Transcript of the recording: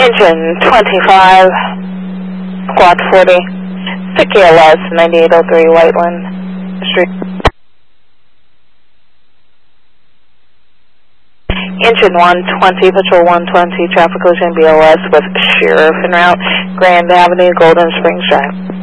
Engine 25, Squad 40, CKLS 9803 Whiteland Street. Engine 120, Patrol 120, traffic collision BLS with Sheriff en route, Grand Avenue, Golden Springs Drive.